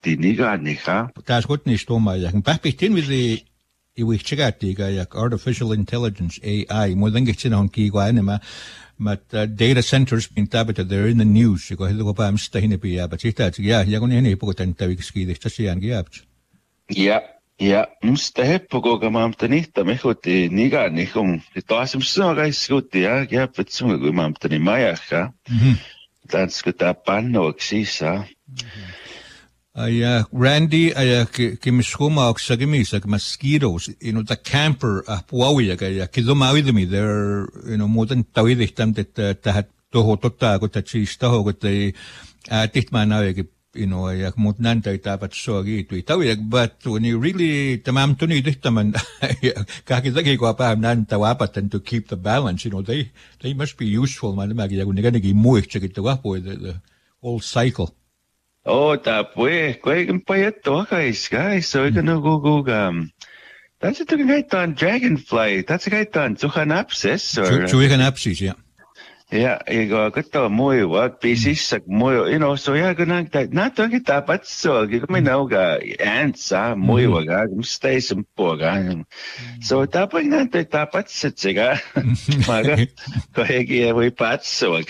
tiniganika. Taas gut nicht ja. Pähpihtin with iwichigatiga yak artificial intelligence AI. Mo dengitsin on kigo anima. But data centers pintabita they're in the news. Go higo pa amstahine piya but ita ya yagun hini pugutan tavikski de tasian giabch. Ja, mustaheppuko maamtanihta mehuti niganikum. Taasim sanoga iskuti ja petsunga kui maamtani majaha. Tanskuta pannoksisa. Randy, kimishkuma oksagimisak mosquitoes, the camper puawiya kidumawidmi they're more than tawidihtam that tahat toho totta kutachista gut they titmanawig yak mutnanta itapat sogi to itawiyak but when you really tamam tuni dihtaman kakizaki ko pa nan tawapatan to keep the balance they must be useful man magiyagunigani muich chikitawapo the whole cycle. Oh, tapwe, kwaigan payato guys. So we're gonna go that's a gaitan dragonfly. That's a gaitan Zuchanapsis or Zuchanapsis, yeah. Yeah, you go kato moy what pieces sak moy, so yeah gonna not to get that but so you know ga ants moy waga stay some poga. So tapwe not tapat sitsiga. Maga koegi we patso.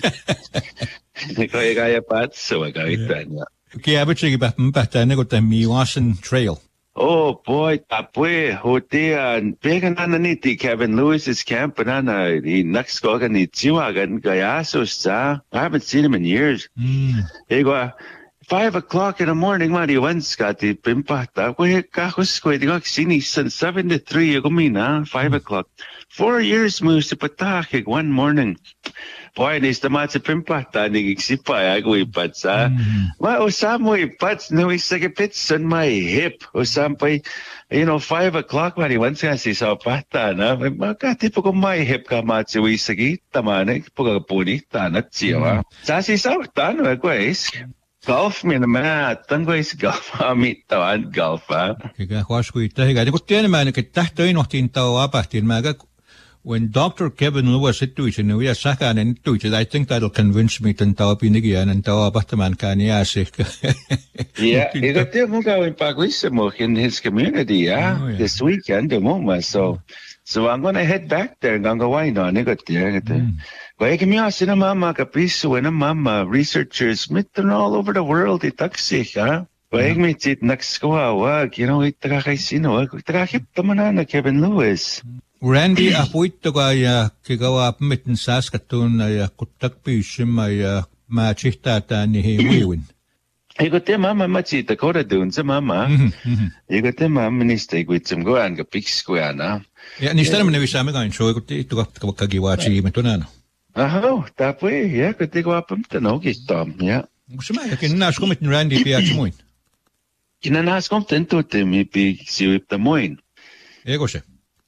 Kaya patso gaitan. Kaya abichigi patane got the Miwasan Trail. Oh boy, tapwe hotea pegananiti Kevin Lewis's camp banana the next gogan ni tiwagan gayasos sa. I haven't seen him in years. He go 5 o'clock in the morning, Mari Wenskati Pimpata. We kahusquid got sini since 73 gumina 5 o'clock. 4 years moves to Patahig one morning. Boy, nis the match Pimpata nigsipa agui patsa. Well, Samway pats no is like a pits on my hip or sampai 5 o'clock Mari Wenskati saw pata na typical my hip kamatsu isagi tamanek pugapuni tanatsia. Sasi saw tan guys. Golf me na tangois golf tawan golf Kaya huaskuita higa ko tiene man ke tahto inohtin tao apahtin maga when Dr. Kevin Lewis said to it and we are sakan and to it I think that'll convince me to tao pinigian and tao apahtaman kaniasik. Yeah, he got there muga in Paguisimo in his community this weekend the moment so I'm going to head back there and go wine on it got there. Kaya mama kapiso and mama researchers mitten all over the world itaksik Kaya mitit nakskawa wag itakakaisino itakakip tamanana Kevin Lewis. Randy apuito kaya kigawa mitten Saskatoon ay kutakpisim ay machitata ni hiwiwin. Igote mama machi Dakota dun sa mama. Igote mama nistay with some goan kapikskwana. Yeah, nistana man nawisame kain so igote kagiwachi metonano. Aho, tapwe, kuti ko apam tanaw kistam, Gusto mo, kinanas ko mit Randy piatsmoin. Kinanas ko tento te mi pi siwip tamoin. Ego siya.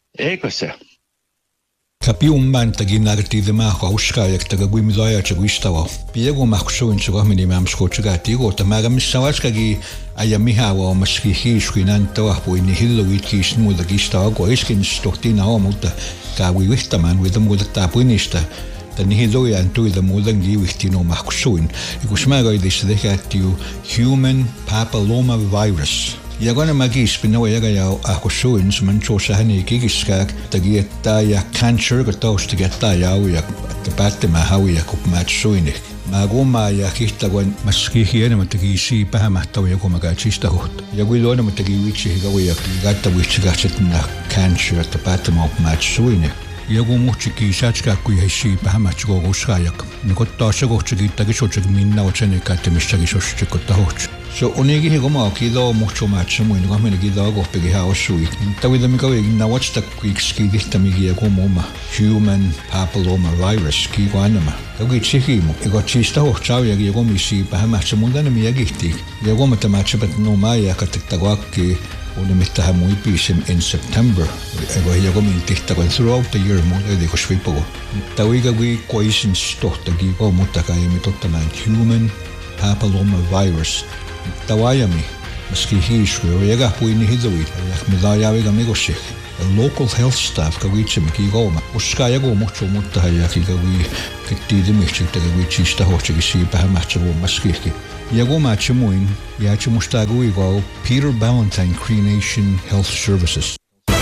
Kapium man taginarti de ma hauskayak tagaguimidaya chagwistawa. Piego maksuin chagmini mamsko chagatigo tamaram sawaskagi ayamihawa maskihishwinan tawa ni hilowitki smooth gistawa go iskin stoktina omuta kawiwistaman with the mudatapuinista. Tanihilo yan to the mudangi wichtino maksuin. Ikusmaga idisdehatiu human papilloma virus. Yagona magis pinawa yagaya akusuin sumancho sahani kigiskak tagietaya cancer gatos tagietaya uyak tapatema hawiya kupmatsuinik. Maguma yakihtawan maskihiyana matagisi pahamahtaw yakumagachista hot. Yagwilona matagiwichi higawiyak gata wichigachetna cancer tapatema kupmatsuinik. Yago muchiki sachka kuyashi pahamachgo goskayak. Nikotta shagochigi tagishochig minna wachene katemishchagishochig kotahoch. So onegi higoma kido mucho match mo ino kami nagida go pegi haosui. Tawida mi kawe na watch ta kwikski dihta mi giago moma human papilloma virus ki guanama. Kagi chihimo ego chista ho chao ya giago mi si pahamach mo dana mi yagihti. Yago mata match but no maya kataktagwaki ونمتها مويبيسم in September. Ego min tihtagan throughout the year mo ediko swipago. Tawiga gui koisin stohta gigo mutaka imi tottaman human papilloma virus. Tawayami maski hishwe o yaga puini hidawit yak midayawiga migoshik. The local health staff kawichim gigoma. Uskayago mucho mutaha yakigawi kittidi michik tagawi chista hochigi si pahamachago maskiki. Yagoma Chimuin, Yachimustaguigo, Peter Ballantyne Cree Nation Health Services.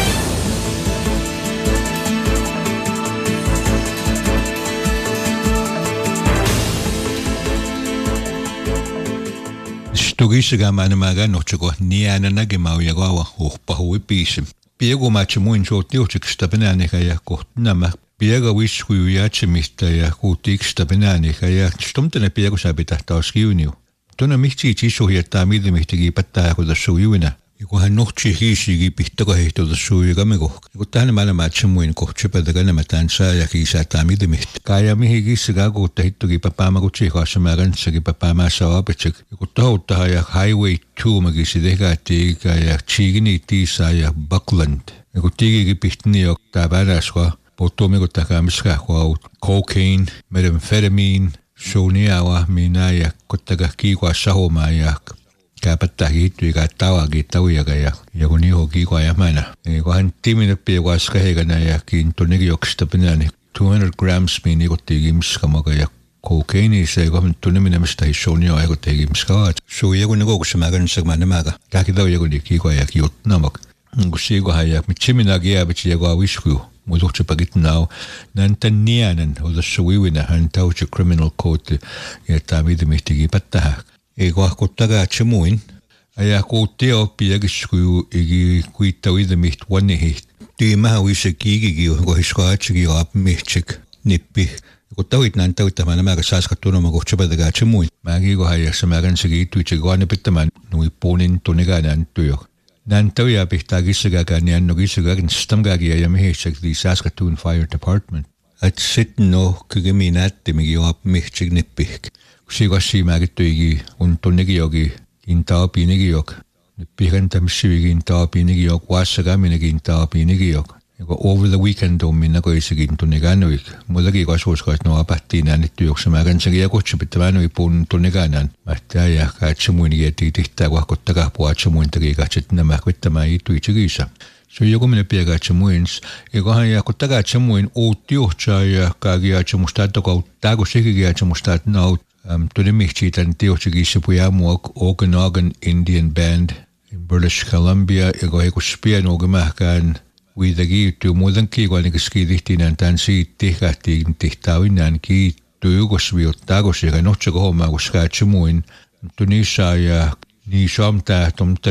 Stugisiga manamaga nochego niana nagemau yagawa pahui pisim. Piego Chimuin Jotiuchik Stabenanica Yakohnama. Piega wisku jatsemista ja kuutiksta benäänikä ja stomtene piego sabita taas kiuniu. Tuona mihti tisuhjettaa midimihtikin pättää kun tässä juina. Ja kun hän nohtsi hiisikin pihtaka hehtolta sui kameko. Ja kun tähän maailmaa tsemuin kohti pätäkänemätään saa ja kiisätää midimihti. Kaija mihin kissakaan kuutta hittukin päpäämä kun tsiikaassa mä rantsakin päpäämää saa apetsek. Ja kun tauttaa ja Highway 2 mäkisi tehkätiin ja tsiikini tiisaa ja Buckland. Ja kun tiikikin pihtini jo tää väräskua. Pottomiko takamiska huau cocaine, methamphetamine, soniawa minä ja kottaka kiikoa sahomaa ja käypättää hiittyikä tavakin taujaga ja kun niho kiikoa jämänä. Ja kun hän timinut piekua skahegana ja kiintonekin joksista pinäni 200 grams miin ikottiikin miskamaga ja cocaine se kun tunneminen mistä ei sonia ikottiikin miskaat. Sui kun kokussa mä kanssa mä nämäga. Käki tauja kun kiikoa ja kiotnamak. Kun siikohan ja mitsimminäkin jääpitsi ja wisku. Muutokset pakit nau. Näin nienen odassa uivina hän tauti criminal code ja tämä midimihtikin pättähä. Ei kohkottakaa tsemuin. Ja kuutti oppiakin igi kuitta uidimiht vannihiht. Tiimähän uissa kiikikin, kun hiskaatsikin aapmihtsik nippi. Kun tauit näin tauttamaan nämä saaskattuunoma kohtsapatakaa tsemuin. Mäkin kohan jassa mä kansakin ittuitse kohan pittämään nui puunin tunnikaan näin työ. Nän tauja pihtaa kissakaakaan ja no kissakaakin stamkaakin ja mihiksek di Saskatoon Fire Department. Et sitten no kykemi nättimikin jo mihtsik nippihk. Kusikassi määkittyikin on tunnikin jokin intaapiinikin jok. Nippihkan tämmöisiäkin intaapiinikin jok, vaassakaminikin intaapiinikin jok. Joka over the weekend on minna koisikin tunnikaan nuik. Muutakin kasvuuskaat no apattiin äänitty joksamaan kansakin ja kutsupittämään nuik puun tunnikaan nään. Mähtää ja katsomuinikin etii tihtää kohkottakaa puhatsomuintakin katsit nämä kvittämään ituitsekiisa. Se on joku minne piä katsomuins. Ja kohan ja kun takatsomuin uutti juhtsaa ja kaakin katsomusta tokauttaa, kun sekin katsomusta naut. Todennäköisesti tämän teoksikissä puhutaan mua Okanagan Indian Band in British Columbia, ja kun he spian Okanagan kuitenkin yhtyy muuten kiikoinnikin skidihtiin tämän siitä tehkähtiin tehtävinnään kiittyy jukosviottaa, koska eikä nohtsako hommaa, koska katso muin. Mutta niissä ja niissä on tämä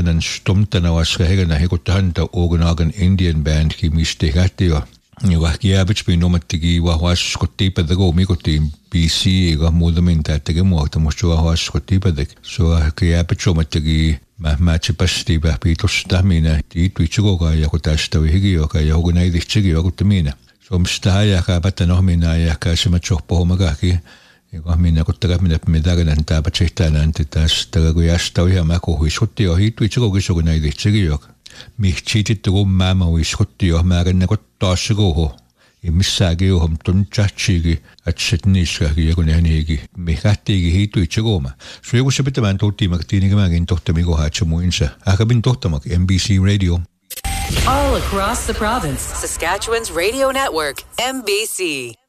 tomtana vaska heikänä heikottaa häntä Okanagan Indian Bandkin, mistä tehkähtiin jo. Ja vaikka jääpitspiin omattikin vahvaisuuskottiin pätäkö omikottiin BC, eikä muuta mintää tekee muuta, mutta vahvaisuuskottiin pätäkö. Se on ehkä jääpits omattikin mätsipasti pähpiitosta minä, tiittuitsekokaan ja kun tästä on hikijokaan ja hukun äiditsekin jokutte minä. Se on sitä ajakaa pätänä minä ja käsimät sohpohomakakin. Ja kun minä kottakaa minä mitään tääpä tsehtään tästä, kun jästä on ihan mäkohuiskotti jo hiittuitsekokin se hukun äiditsekin joka. Mihtsiitit kun mä uiskotti jo määrän taas koho. Ja missäkin johon tuon tjatsiikin, että se niissäkin ja kun ne häneikin. Me kähtiikin hiituitse kooma. Se joku se pitämään tohtiimaktiin, niin mäkin tohtami kohaa, että se muinsa. Äkäpin tohtamak, NBC Radio. All across the province, Saskatchewan's radio network, MBC.